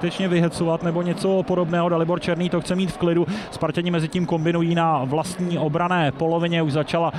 zbytečně vyhecovat nebo něco podobného. Dalibor Černý to chce mít v klidu. Spartani mezi tím kombinují na vlastní obranné polovině. Už začala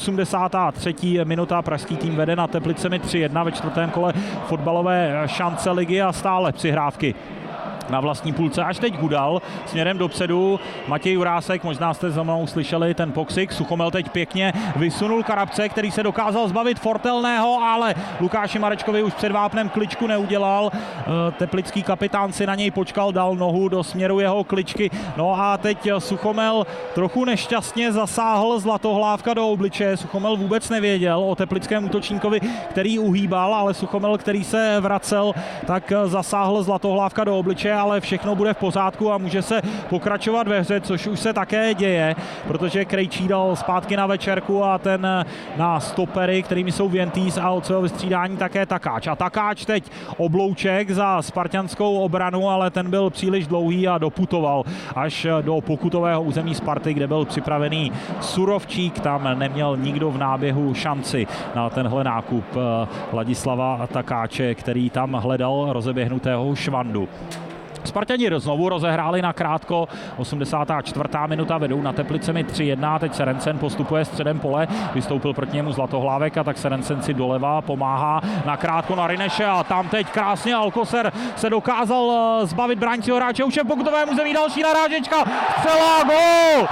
83. minuta. Pražský tým vede nad Teplicemi 3-1 ve čtvrtém kole fotbalové šance ligy a stále přihrávky na vlastní půlce. Až teď Gudal směrem dopředu. Matěj Jurásek, možná jste za mnou slyšeli ten poksik. Suchomel teď pěkně vysunul Karabce, který se dokázal zbavit Fortelného, ale Lukáši Marečkovi už před vápnem kličku neudělal. Teplický kapitán si na něj počkal, dal nohu do směru jeho kličky. No a teď Suchomel trochu nešťastně zasáhl Zlatohlávka do obličeje. Suchomel vůbec nevěděl o teplickém útočníkovi, který uhýbal, ale Suchomel, který se vracel, tak zasáhl Zlatohlávka do obličeje, ale všechno bude v pořádku a může se pokračovat ve hře, což už se také děje, protože Krejčí dal zpátky na Večerku a ten na stopery, kterými jsou Vientýs a od svého vystřídání také Takáč. A Takáč teď oblouček za spartanskou obranu, ale ten byl příliš dlouhý a doputoval až do pokutového území Sparty, kde byl připravený Surovčík. Tam neměl nikdo v náběhu šanci na tenhle nákup Ladislava Takáče, který tam hledal rozeběhnutého Švandu. Spartani znovu rozehráli na krátko, 84. minuta, vedou na Teplicemi 3-1, teď Serencen postupuje středem pole, vystoupil proti němu Zlatohlávek a tak Serencen si doleva pomáhá na krátko na Rineše a tam teď krásně Alcocer se dokázal zbavit bránícího hráče, už je v pokutovém území, další narážečka, střela, gól!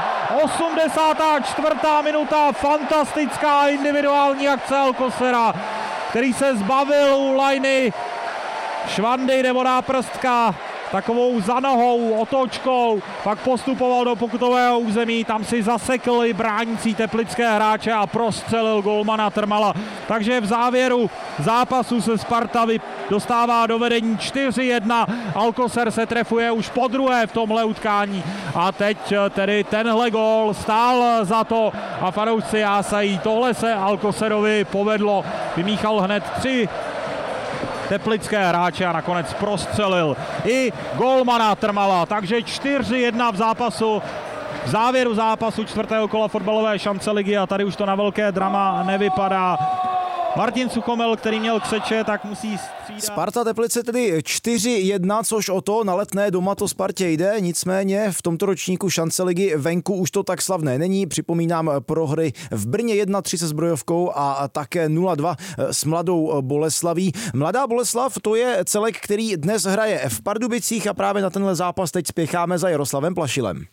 84. minuta, fantastická individuální akce Alcocera, který se zbavil u lajny Švandy nebo náprstka, takovou za nohou, otočkou, pak postupoval do pokutového území, tam si zasekl i bránící teplické hráče a prostřelil golmana Trmala. Takže v závěru zápasu se Sparta dostává do vedení 4-1. Alcocer se trefuje už podruhé v tomhle utkání a teď tedy tenhle gól stál za to a fanoušci jásají. Tohle se Alcocerovi povedlo. Vymíchal hned 3 teplické hráče a nakonec prostřelil i golmana Trmala. Takže 4-1 v zápasu, v závěru zápasu čtvrtého kola fotbalové šance ligy a tady už to na velké drama nevypadá. Martin Suchomel, který měl křeče, tak musí střídat. Sparta Teplice tedy 4-1, což o to na Letné doma to Spartě jde, nicméně v tomto ročníku šance ligy venku už to tak slavné není. Připomínám prohry v Brně 1-3 se Zbrojovkou a také 0-2 s Mladou Boleslaví. Mladá Boleslav to je celek, který dnes hraje v Pardubicích a právě na tenhle zápas teď spěcháme za Jaroslavem Plašilem.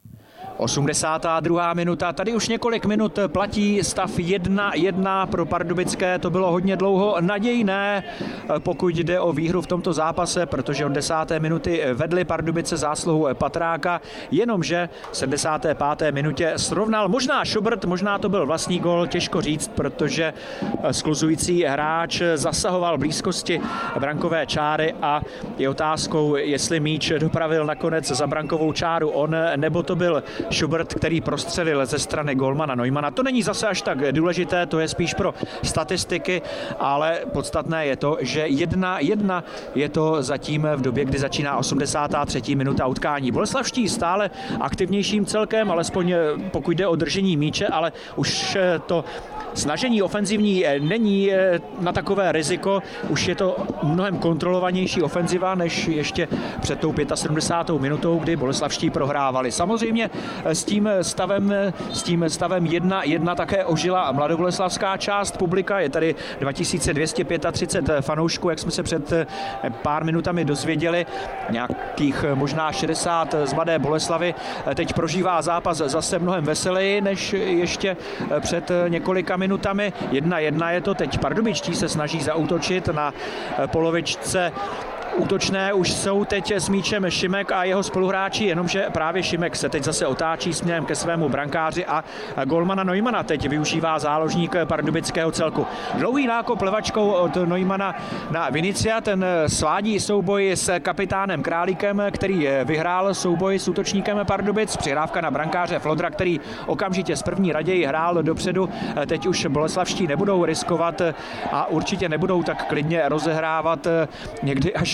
82. minuta, tady už několik minut platí stav 1-1 pro pardubické, to bylo hodně dlouho nadějné, pokud jde o výhru v tomto zápase, protože od 10. minuty vedli Pardubice zásluhou Patráka, jenomže v 75. minutě srovnal možná Schubert, možná to byl vlastní gól, těžko říct, protože skluzující hráč zasahoval blízkosti brankové čáry a je otázkou, jestli míč dopravil nakonec za brankovou čáru on, nebo to byl Schubert, který prostřelil ze strany golmana Neumana. To není zase až tak důležité, to je spíš pro statistiky, ale podstatné je to, že 1-1 je to zatím v době, kdy začíná 83. minuta utkání. Boleslavští stále aktivnějším celkem, alespoň pokud jde o držení míče, ale už to snažení ofenzivní není na takové riziko, už je to mnohem kontrolovanější ofenziva, než ještě před tou 75. minutou, kdy boleslavští prohrávali. Samozřejmě s tím stavem 1-1 také ožila mladoboleslavská část publika, je tady 2235 fanoušků, jak jsme se před pár minutami dozvěděli, nějakých možná 60 z Mladé Boleslavy teď prožívá zápas zase mnohem veseleji, než ještě před několika minutami. 1-1 je to teď. Pardubičtí se snaží zaútočit na polovičce útočné, už jsou teď s míčem Šimek a jeho spoluhráči, jenomže právě Šimek se teď zase otáčí směrem ke svému brankáři a golmana Neumana teď využívá záložník pardubického celku. Dlouhý nákop levačkou od Neumana na Vinicia, ten svádí souboj s kapitánem Králíkem, který vyhrál souboj s útočníkem Pardubic, přihrávka na brankáře Flodra, který okamžitě z první raději hrál dopředu, teď už boleslavští nebudou riskovat a určitě nebudou tak klidně rozehrávat někdy až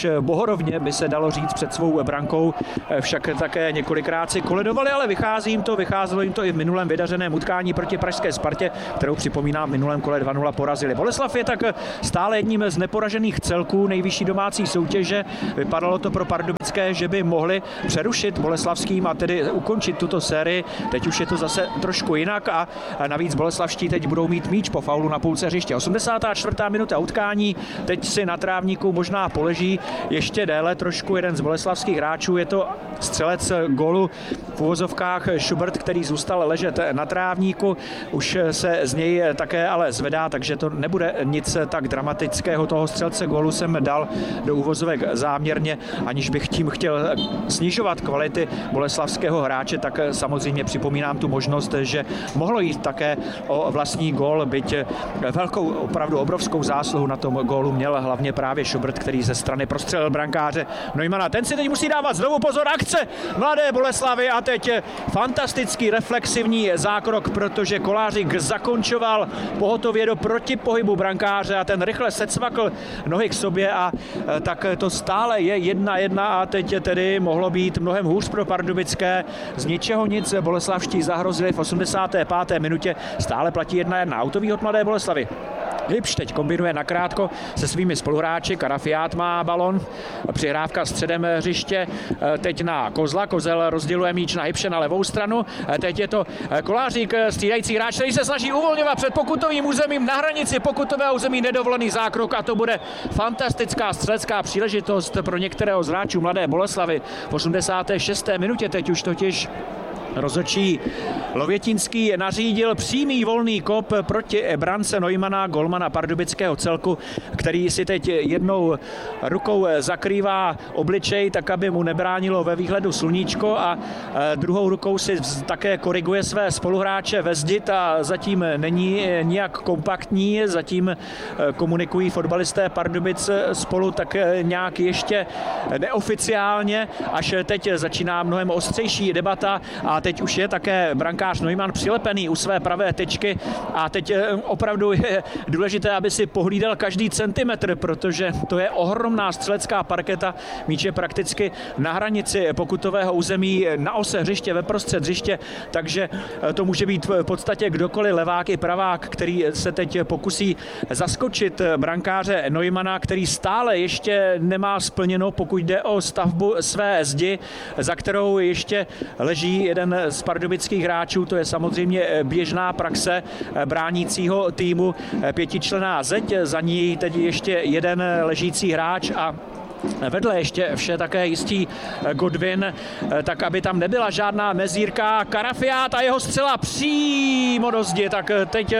bohorovně, by se dalo říct, před svou brankou, však také několikrát si koledovali, ale vycházelo jim to i v minulém vydařeném utkání proti pražské Spartě, kterou připomínám v minulém kole 2-0 porazili. Boleslav je tak stále jedním z neporažených celků nejvyšší domácí soutěže. Vypadalo to pro pardubické, že by mohli přerušit boleslavským a tedy ukončit tuto sérii. Teď už je to zase trošku jinak a navíc boleslavští teď budou mít míč po faulu na půlce hřiště. 84. minuta utkání, teď si na trávníku možná poleží ještě déle trošku jeden z boleslavských hráčů, je to střelec gólu v uvozovkách Schubert, který zůstal ležet na trávníku, už se z něj také ale zvedá, takže to nebude nic tak dramatického. Toho střelce gólu jsem dal do uvozovek záměrně, aniž bych tím chtěl snižovat kvality boleslavského hráče, tak samozřejmě připomínám tu možnost, že mohlo jít také o vlastní gól, byť velkou, opravdu obrovskou zásluhu na tom gólu měl hlavně právě Schubert, který ze strany prostřelil brankáře Neumana. Ten si teď musí dávat znovu pozor, akce mladé Boleslavy a teď fantastický reflexivní zákrok, protože Kolářík zakončoval pohotově do protipohybu brankáře a ten rychle secvakl nohy k sobě a tak to stále je 1-1 a teď tedy mohlo být mnohem hůř pro pardubické. Z ničeho nic boleslavští zahrozili v 85. minutě, stále platí 1-1. Autový od mladé Boleslavy. Lipš teď kombinuje nakrátko se svými spoluhráči, Karafiát má balon, přihrávka středem hřiště, teď na Kozla, Kozel rozděluje míč na Hybše na levou stranu, teď je to Kolářík, střídající hráč, který se snaží uvolňovat před pokutovým územím, na hranici pokutového území nedovolený zákrok a to bude fantastická střelecká příležitost pro některého z hráčů mladé Boleslavy. V 86. minutě teď už totiž rozhodčí Lovětínský nařídil přímý volný kop proti brance Neumana, golmana pardubického celku, který si teď jednou rukou zakrývá obličej, tak aby mu nebránilo ve výhledu sluníčko a druhou rukou si také koriguje své spoluhráče ve zdi a zatím není nijak kompaktní, zatím komunikují fotbalisté Pardubic spolu tak nějak ještě neoficiálně, až teď začíná mnohem ostřejší debata a teď už je také brankář Neumann přilepený u své pravé tyčky a teď opravdu je důležité, aby si pohlídal každý centimetr, protože to je ohromná střelecká parketa, míč je prakticky na hranici pokutového území, na ose hřiště, ve prostřed hřiště, takže to může být v podstatě kdokoliv, levák i pravák, který se teď pokusí zaskočit brankáře Neumana, který stále ještě nemá splněno, pokud jde o stavbu své zdi, za kterou ještě leží jeden z pardubických hráčů, to je samozřejmě běžná praxe bránícího týmu, pětičlenná zeď, za ní teď ještě jeden ležící hráč a vedle ještě vše také jistý Godwin, tak aby tam nebyla žádná mezírka. Karafiát a jeho střela přímo do zdi, tak teď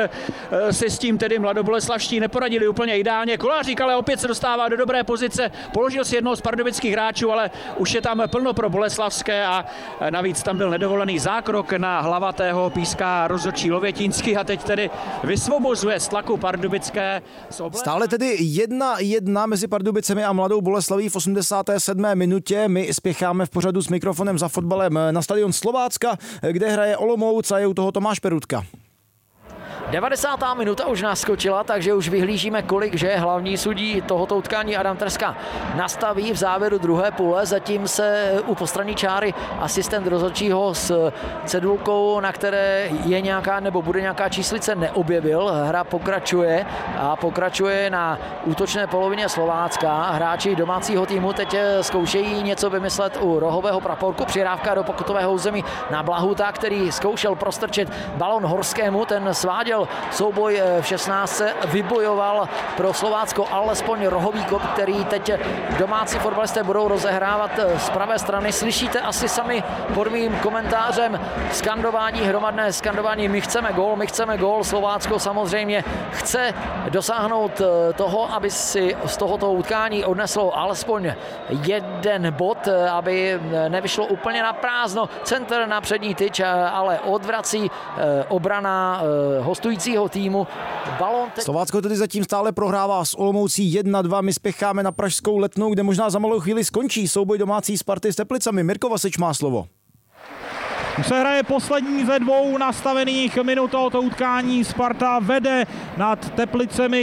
si s tím tedy mladoboleslavští neporadili úplně ideálně. Kolářík ale opět se dostává do dobré pozice, položil si jednoho z pardubických hráčů, ale už je tam plno pro boleslavské a navíc tam byl nedovolený zákrok na hlavatého, píská rozhodčí Lovětínský a teď tedy vysvobozuje z tlaku pardubické. Stále tedy 1-1 mezi Pardubicemi a mladou Boleslaví v 87. minutě. My spěcháme v pořadu s mikrofonem za fotbalem na stadion Slovácka, kde hraje Olomouc a je u toho Tomáš Perutka. 90. minuta už naskočila, takže už vyhlížíme, kolik že hlavní sudí tohoto utkání Adam Trska nastaví v závěru druhé půle. Zatím se u postranní čáry asistent rozhodčího s cedulkou, na které je nějaká nebo bude nějaká číslice, neobjevil. Hra pokračuje a pokračuje na útočné polovině Slovácka. Hráči domácího týmu teď zkoušejí něco vymyslet u rohového praporku. Přihrávka do pokutového území na Blahuta, který zkoušel prostrčit balon Horskému, ten sváděl souboj v 16. vybojoval pro Slovácko alespoň rohový kop, který teď domácí fotbalisté budou rozehrávat z pravé strany. Slyšíte asi sami pod mým komentářem skandování, hromadné skandování my chceme gól. Slovácko samozřejmě chce dosáhnout toho, aby si z tohoto utkání odneslo alespoň jeden bod, aby nevyšlo úplně na prázdno. Centr na přední tyč, ale odvrací obrana hostujícího týmu. Slovácko tedy zatím stále prohrává s Olomoucí 1-2. My spěcháme na pražskou Letnou, kde možná za malou chvíli skončí souboj domácí Sparty s Teplicami. Mirko Vasič má slovo. Už se hraje poslední ze 2 nastavených minut tohoto utkání. Sparta vede nad Teplicemi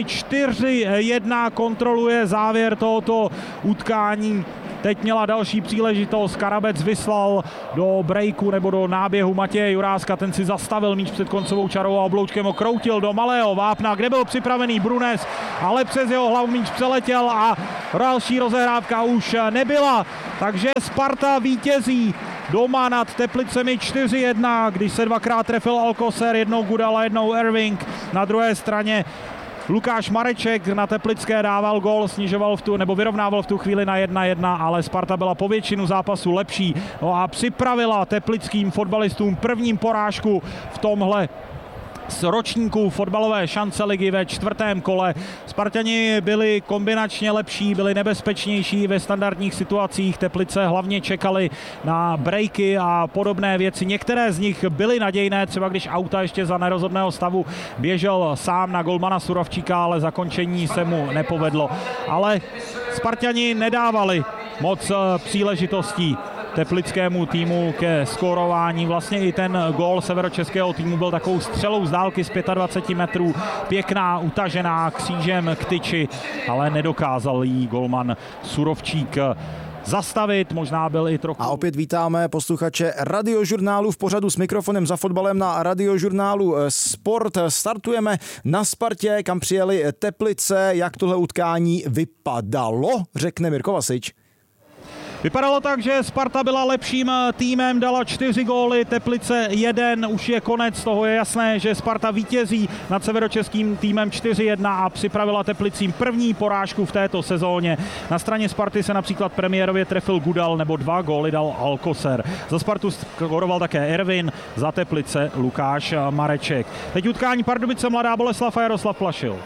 4-1, kontroluje závěr tohoto utkání. Teď měla další příležitost, Karabec vyslal do breaku nebo do náběhu Matěje Juráska, ten si zastavil míč před koncovou čarou a obloučkem ho kroutil do malého vápna, kde byl připravený Brunes, ale přes jeho hlavu míč přeletěl a další rozehrávka už nebyla, takže Sparta vítězí doma nad Teplicemi 4-1, když se dvakrát trefil Alcocer, jednou Gudal a jednou Erving. Na druhé straně Lukáš Mareček na Teplické dával gól, snižoval vyrovnával v tu chvíli na 1-1, ale Sparta byla po většinu zápasu lepší. No a připravila teplickým fotbalistům první porážku v tomhle z ročníků fotbalové šance ligy ve 4. kole. Spartani byli kombinačně lepší, byli nebezpečnější ve standardních situacích. Teplice hlavně čekali na breaky a podobné věci. Některé z nich byly nadějné, třeba když auta ještě za nerozhodného stavu běžel sám na golmana Surovčíka, ale zakončení se mu nepovedlo. Ale Spartani nedávali moc příležitostí teplickému týmu ke skórování. Vlastně i ten gól severočeského týmu byl takovou střelou z dálky z 25 metrů. Pěkná, utažená křížem k tyči, ale nedokázal jí golman Surovčík zastavit, možná byl i trochu. A opět vítáme posluchače Radiožurnálu v pořadu S mikrofonem za fotbalem na Radiožurnálu Sport. Startujeme na Spartě, kam přijeli Teplice. Jak tohle utkání vypadalo, řekne Mirko Vasič. Vypadalo tak, že Sparta byla lepším týmem, dala 4 góly, Teplice 1, už je konec, toho je jasné, že Sparta vítězí nad severočeským týmem 4-1 a připravila Teplicím první porážku v této sezóně. Na straně Sparty se například premiérově trefil Gudal nebo 2 góly dal Alcocer. Za Spartu skoroval také Ervin, za Teplice Lukáš Mareček. Teď utkání Pardubice Mladá Boleslav a Jaroslav Plašil.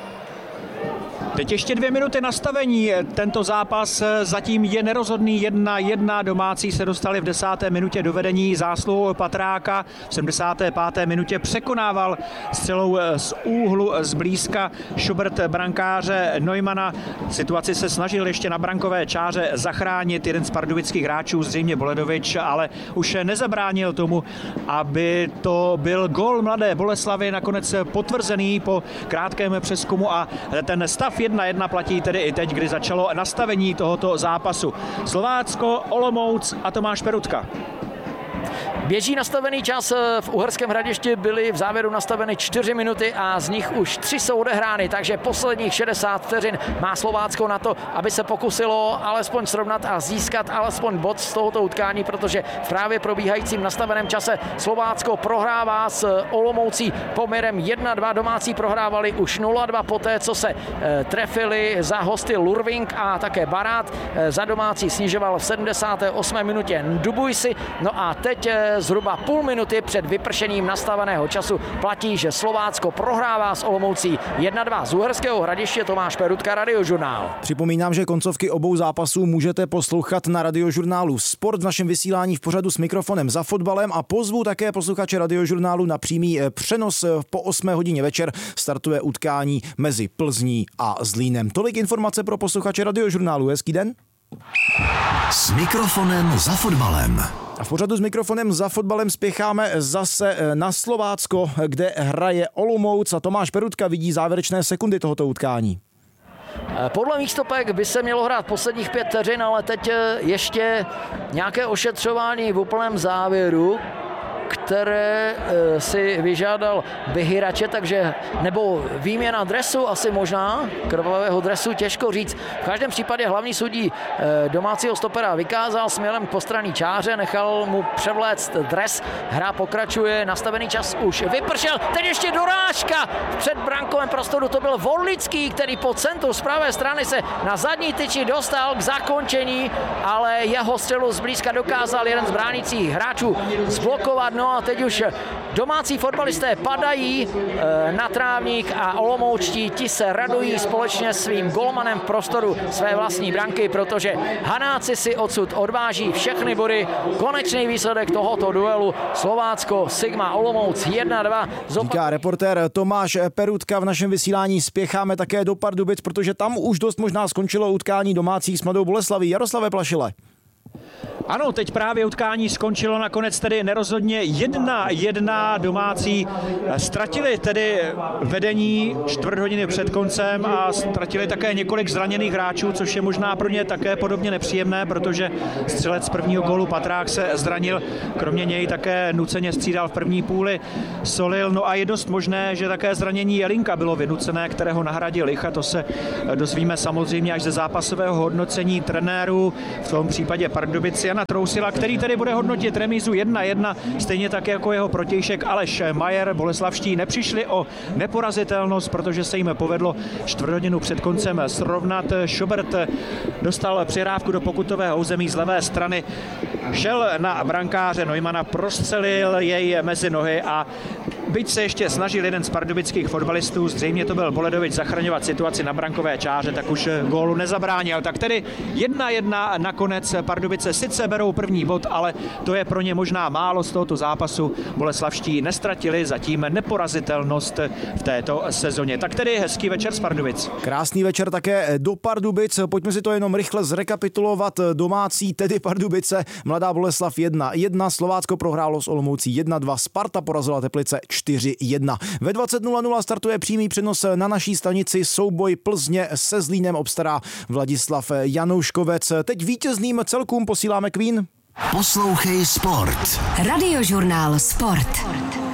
Teď ještě 2 minuty nastavení. Tento zápas zatím je nerozhodný 1-1. Domácí se dostali v 10. minutě do vedení zásluhou Patráka. V 75. minutě překonával střelou z úhlu zblízka Schubert brankáře Neumana. Situaci se snažil ještě na brankové čáře zachránit jeden z pardubických hráčů, zřejmě Boledovič, ale už nezabránil tomu, aby to byl gól Mladé Boleslavy, nakonec potvrzený po krátkém přezkumu a ten stav 1-1 platí tedy i teď, kdy začalo nastavení tohoto zápasu. Slovácko, Olomouc a Tomáš Perutka. Běží nastavený čas, v Uherském Hradišti byly v závěru nastaveny 4 minuty a z nich už 3 jsou odehrány, takže posledních 60 vteřin má Slovácko na to, aby se pokusilo alespoň srovnat a získat alespoň bod z tohoto utkání, protože v právě probíhajícím nastaveném čase Slovácko prohrává s Olomoucí poměrem 1-2, domácí prohrávali už 0-2 poté, co se trefili za hosty Lurving a také Barát, za domácí snižoval v 78. minutě Dubujsi, no a teď zhruba půl minuty před vypršením nastaveného času platí, že Slovácko prohrává s Olomoucí 1-2. Z Uherského Hradiště Tomáš Perutka, Radiožurnál. Připomínám, že koncovky obou zápasů můžete poslouchat na Radiožurnálu Sport v našem vysílání v pořadu S mikrofonem za fotbalem a pozvu také posluchače Radiožurnálu na přímý přenos po 8 hodině večer. Startuje utkání mezi Plzní a Zlínem. Tolik informace pro posluchače Radiožurnálu. Hezký den. S mikrofonem za fotbalem. A v pořadu S mikrofonem za fotbalem spěcháme zase na Slovácko, kde hraje Olomouc a Tomáš Perutka vidí závěrečné sekundy tohoto utkání. Podle mých stopek by se mělo hrát posledních 5 vteřin, ale teď ještě nějaké ošetřování v úplném závěru, které si vyžádal Behirače, takže nebo výměna dresu asi možná, krvavého dresu, těžko říct. V každém případě hlavní sudí domácího stopera vykázal směrem k postranní čáře, nechal mu převléct dres, hra pokračuje, nastavený čas už vypršel, teď ještě dorážka v předbrankovém prostoru, to byl Vorlický, který po centru z pravé strany se na zadní tyči dostal k zakončení, ale jeho střelu zblízka dokázal jeden z bránících hráčů zblokovat. No a teď už domácí fotbalisté padají na trávník a olomoučtí ti se radují společně s svým golmanem v prostoru své vlastní branky, protože Hanáci si odsud odváží všechny body. Konečný výsledek tohoto duelu Slovácko Sigma Olomouc 1-2. Říká reportér Tomáš Perutka. V našem vysílání spěcháme také do Pardubic, protože tam už dost možná skončilo utkání domácích s Mladou Boleslaví. Jaroslave Plašile. Ano, teď právě utkání skončilo nakonec tedy nerozhodně 1-1 domácí. Ztratili tedy vedení čtvrt hodiny před koncem a ztratili také několik zraněných hráčů, což je možná pro ně také podobně nepříjemné, protože střelec prvního gólu Patrák se zranil. Kromě něj také nuceně střídal v první půli Solil. No a je dost možné, že také zranění Jelinka bylo vynucené, kterého nahradil Licha. To se dozvíme samozřejmě až ze zápasového hodnocení trenérů, v tom případě Pardubic Jana Trousila, který tedy bude hodnotit remízu 1-1, stejně tak jako jeho protějšek Aleš Majer. Boleslavští nepřišli o neporazitelnost, protože se jim povedlo čtvrt hodinu před koncem srovnat. Schobert dostal přihrávku do pokutového území z levé strany, šel na brankáře Neumana, prostřelil jej mezi nohy a byť se ještě snažil jeden z pardubických fotbalistů, zřejmě to byl Boledovič, zachraňovat situaci na brankové čáře, tak už gólu nezabránil. Tak tedy 1-1 nakonec. Pardubice sice berou první bod, ale to je pro ně možná málo z tohoto zápasu. Boleslavští nestratili zatím neporazitelnost v této sezóně. Tak tedy hezký večer z Pardubic. Krásný večer také do Pardubic. Pojďme si to jenom rychle zrekapitulovat. Domácí, tedy Pardubice, Mladá Boleslav 1-1, Slovácko prohrálo s Olomoucí 1-2, Sparta porazila Teplice 4-1. Ve 20:00 startuje přímý přenos na naší stanici. Souboj Plzně se Zlínem obstará Vladislav Janouškovec. Teď vítězným celkům posíláme Queen. Poslouchej Sport. Radiožurnál Sport.